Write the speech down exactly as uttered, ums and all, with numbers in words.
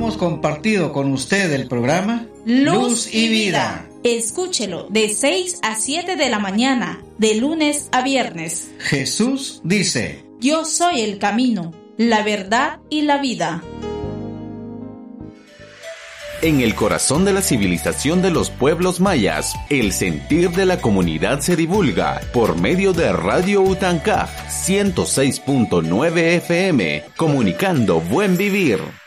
hemos compartido con usted el programa Luz y Vida. Escúchelo de seis a siete de la mañana, de lunes a viernes. Jesús dice: Yo soy el camino, la verdad y la vida. En el corazón de la civilización de los pueblos mayas, el sentir de la comunidad se divulga por medio de Radio Utancaj ciento seis punto nueve F M, comunicando buen vivir.